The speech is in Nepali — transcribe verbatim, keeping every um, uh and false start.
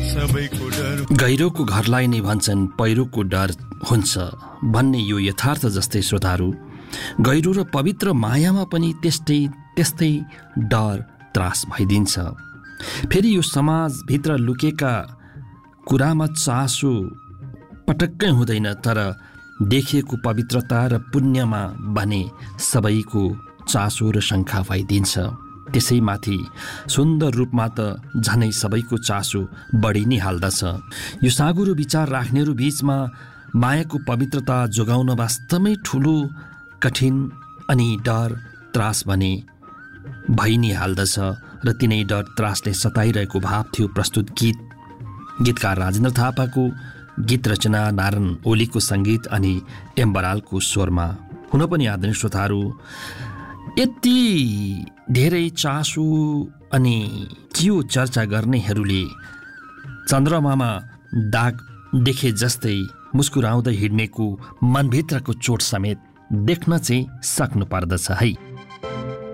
सबैको डर। गहिरोको घरलाई नै भन्छन् पहिरोको डर हुन्छ भन्ने यो यथार्थ जस्तै श्रोताहरू, गहिरो र पवित्र मायामा पनि त्यस्तै त्यस्तै डर त्रास भइदिन्छ। फेरि यो समाजभित्र लुकेका कुरामा चासो पटक्कै हुँदैन, तर देखिएको पवित्रता र पुण्यमा भने सबैको चासो र शङ्का भइदिन्छ। त्यसैमाथि सुन्दर रूपमा त झनै सबैको चासो बढी नै हाल्दछ। यो साँगुरो विचार राख्नेहरू बीचमा मायाको पवित्रता जोगाउन वास्तवमै ठुलो कठिन अनि डर त्रास भने भइ नै हाल्दछ र तिनै डर त्रासले सताइरहेको भाव थियो प्रस्तुत गीत। गीतकार राजेन्द्र थापाको गीत रचना, नारायण ओलीको सङ्गीत अनि एम बरालको स्वरमा। हुन पनि आदरणीय श्रोताहरू, यति धेरै चासो अनि के चर्चा गर्नेहरूले चन्द्रमामा दाग देखे जस्तै मुस्कुराउँदै हिँड्नेको मनभित्रको चोट समेत देख्न चाहिँ सक्नु पर्दछ है।